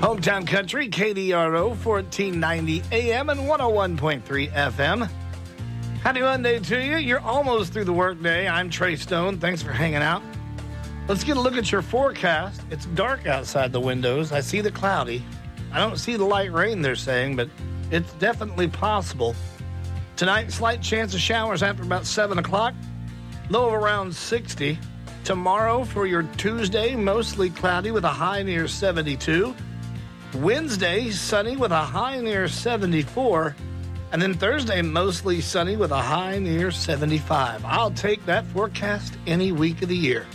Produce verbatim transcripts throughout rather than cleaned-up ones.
Hometown Country, K D R O, fourteen ninety A M and one oh one point three F M. Happy Monday to you. You're almost through the workday. I'm Trey Stone. Thanks for hanging out. Let's get a look at your forecast. It's dark outside the windows. I see the cloudy. I don't see the light rain, they're saying, but it's definitely possible. Tonight, slight chance of showers after about seven o'clock. Low of around sixty. Tomorrow for your Tuesday, mostly cloudy with a high near seventy-two. Wednesday, sunny with a high near seventy-four. And then Thursday, mostly sunny with a high near seventy-five. I'll take that forecast any week of the year.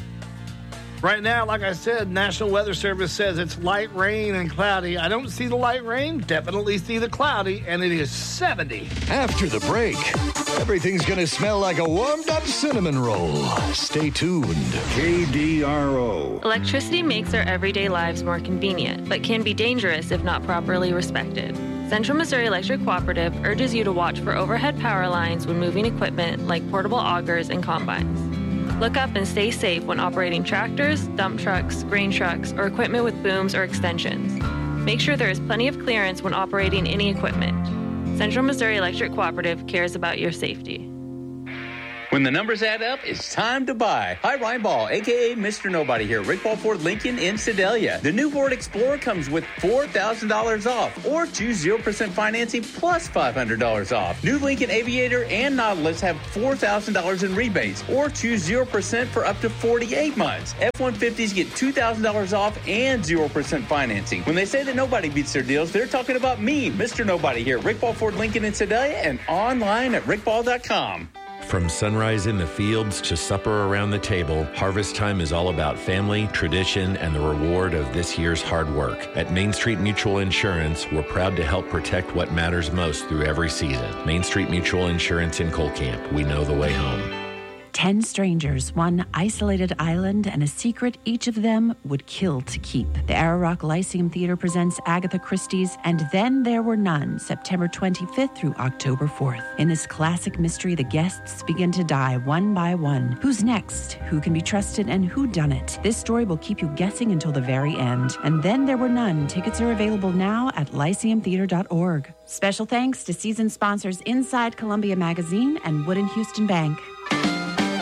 Right now, like I said, National Weather Service says it's light rain and cloudy. I don't see the light rain, definitely see the cloudy, and it is seventy. After the break, everything's going to smell like a warmed-up cinnamon roll. Stay tuned. K D R O. Electricity makes our everyday lives more convenient, but can be dangerous if not properly respected. Central Missouri Electric Cooperative urges you to watch for overhead power lines when moving equipment like portable augers and combines. Look up and stay safe when operating tractors, dump trucks, grain trucks, or equipment with booms or extensions. Make sure there is plenty of clearance when operating any equipment. Central Missouri Electric Cooperative cares about your safety. When the numbers add up, it's time to buy. Hi, Ryan Ball, a k a. Mister Nobody here. Rick Ball Ford Lincoln in Sedalia. The new Ford Explorer comes with four thousand dollars off or choose zero percent financing plus five hundred dollars off. New Lincoln Aviator and Nautilus have four thousand dollars in rebates or choose zero percent for up to forty-eight months. F one fifties get two thousand dollars off and zero percent financing. When they say that nobody beats their deals, they're talking about me, Mister Nobody here. Rick Ball Ford Lincoln in Sedalia and online at rick ball dot com. From sunrise in the fields to supper around the table, harvest time is all about family, tradition, and the reward of this year's hard work. At Main Street Mutual Insurance, we're proud to help protect what matters most through every season. Main Street Mutual Insurance in Colcamp. We know the way home. Ten strangers, one isolated island, and a secret each of them would kill to keep. The Arrow Rock Lyceum Theater presents Agatha Christie's And Then There Were None, September twenty-fifth through October fourth. In this classic mystery, the guests begin to die one by one. Who's next? Who can be trusted? And who done it? This story will keep you guessing until the very end. And Then There Were None. Tickets are available now at lyceum theater dot org. Special thanks to season sponsors Inside Columbia Magazine and Wood and Houston Bank.